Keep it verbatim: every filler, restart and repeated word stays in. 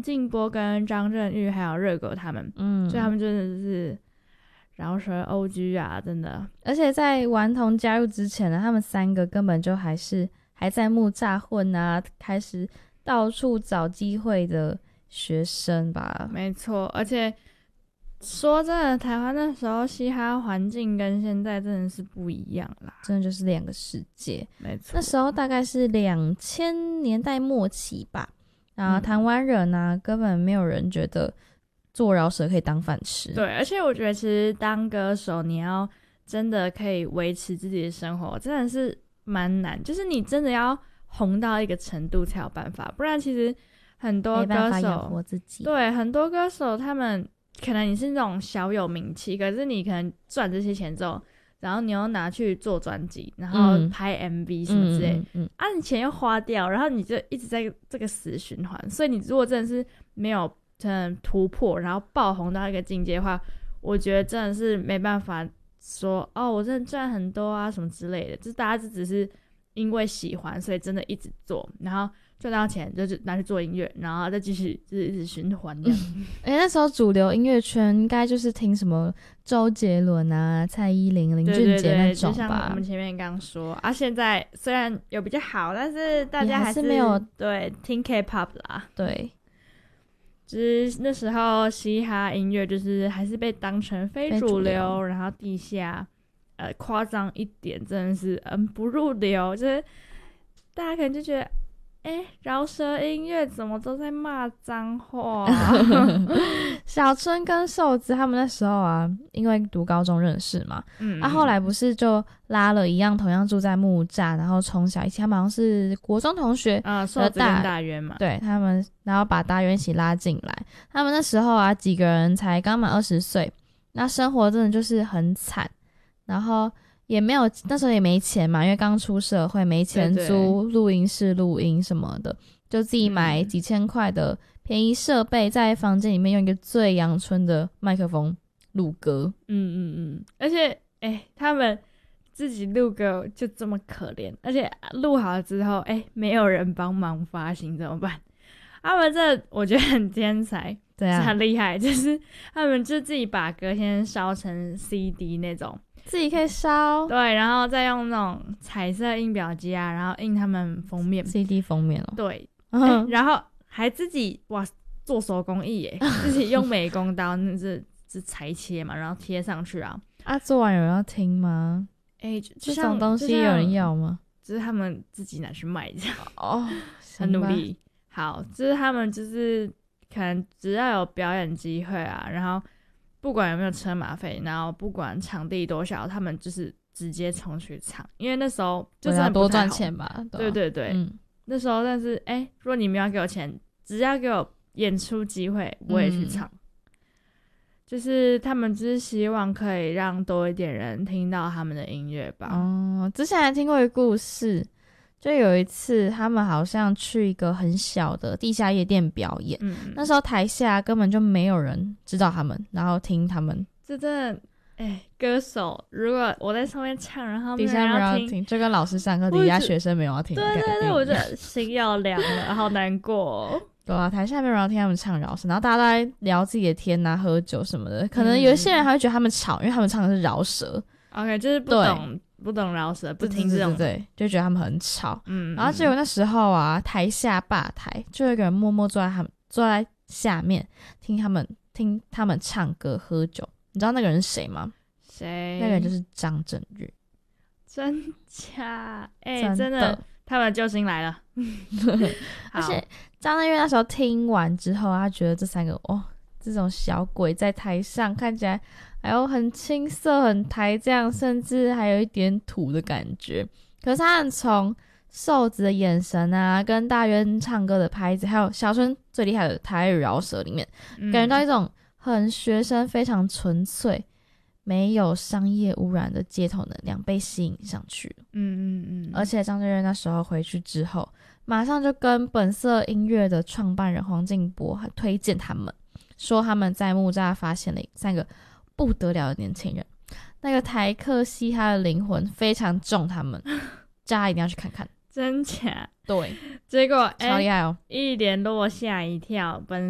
靖波跟张震岳还有热狗他们，嗯，所以他们真的是饶舌 O G 啊，真的。 而且在顽童加入之前呢，他们三个根本就还是还在木栅混啊，开始到处找机会的学生吧。 没错，而且说真的，台湾那时候嘻哈环境跟现在真的是不一样啦， 真的就是两个世界。 没错， 那时候大概是两千年代末期吧，然后台湾人啊、嗯、根本没有人觉得做饶舌可以当饭吃。 对，而且我觉得其实当歌手你要真的可以维持自己的生活真的是蛮难，就是你真的要红到一个程度才有办法，不然其实很多歌手没办法养活自己。 对，很多歌手他们可能你是那种小有名气，可是你可能赚这些钱之后，然后你又拿去做专辑，然后拍 M V 什么之类、嗯嗯嗯、啊你钱又花掉，然后你就一直在这个死循环，所以你如果真的是没有真的突破然后爆红到一个境界的话，我觉得真的是没办法说哦我真的赚很多啊什么之类的，就是大家只是因为喜欢所以真的一直做，然后赚到钱就拿去做音乐，然后再继续就是一直循环这样。 而且那时候主流音乐圈应该就是听什么周杰伦啊、蔡依林、林俊杰那种吧。 对对对，就像我们前面刚刚说啊，现在虽然有比较好，但是大家还是还是没有对听 K-pop 啦。 对， 就是那时候嘻哈音乐就是还是被当成非主流， 非主流然后地下呃夸张一点真的是嗯不入流，就是大家可能就觉得哎，饶舌音乐怎么都在骂脏话、啊、 小春跟瘦子他们那时候啊因为读高中认识嘛，嗯，啊后来不是就拉了一样同样住在木栅，然后从小一起，他们好像是国中同学啊，瘦子跟大渊嘛， 对他们，然后把大渊一起拉进来。他们那时候啊几个人才刚满二十岁，那生活真的就是很惨，然后也没有，那时候也没钱嘛，因为刚出社会没钱租录音室录音什么的，就自己买几千块的便宜设备，在房间里面用一个最阳春的麦克风录歌。 嗯嗯嗯，而且哎，他们自己录歌就这么可怜，而且录好了之后哎，没有人帮忙发行怎么办？他们这我觉得很天才， 对啊， 很厉害，就是他们就自己把歌先烧成 C D 那种， 自己可以烧， 对，然后再用那种彩色印表机啊，然后印他们封面 C D 封面哦， 对、嗯欸，然后还自己哇做手工艺耶，自己用美工刀那是是裁切嘛，然后贴上去啊。 啊，做完有人要听吗？ 哎、欸， 这种东西有人要吗？ 就是他们自己拿去卖这样哦， 很努力。好，就是他们就是可能只要有表演机会啊，然后不管有没有车马费，然后不管场地多小，他们就是直接冲去唱，因为那时候就是要多赚钱吧。 对对对，嗯，那时候但是哎、欸，如果你们要给我钱，只要给我演出机会，我也去唱。嗯，就是他们只是希望可以让多一点人听到他们的音乐吧。 哦，之前还听过一个故事，就有一次他们好像去一个很小的地下夜店表演，嗯，那时候台下根本就没有人知道他们，然后听他们。 这真的，哎，歌手如果我在上面唱，然后底下没有人要听，就跟老师上课底下学生没有要听。 对对对，我觉得心要凉了，好难过哦。 对啊，台下没有人要听他们唱饶舌，然后大家都在聊自己的天啊，喝酒什么的，可能有些人还会觉得他们吵，因为他们唱的是饶舌。 OK， 就是不懂不懂饶舌，不听这种， 对对对，就觉得他们很吵。嗯，然后结果那时候啊，台下吧台就有一个人默默坐在他们坐在下面听他们听他们唱歌喝酒。你知道那个人是谁吗？ 谁？ 那个人就是张震岳。 真假？哎、欸，真的，他们救星来了。 而且张震岳那时候听完之后，他觉得这三个哦，这种小鬼在台上看起来还有很青涩、很台这样，甚至还有一点土的感觉。可是他很从瘦子的眼神啊，跟大渊唱歌的拍子，还有小春最厉害的台语饶舌里面，嗯、感觉到一种很学生、非常纯粹、没有商业污染的街头能量被吸引上去了。嗯嗯嗯。而且张震岳那时候回去之后，马上就跟本色音乐的创办人黄靖波还推荐他们，说他们在木栅发现了三个不得了的年轻人，那个台客嘻哈的灵魂非常重，他们大家一定要去看看。 真假？ 对， 结果超厉害哦， 一连落吓一跳。本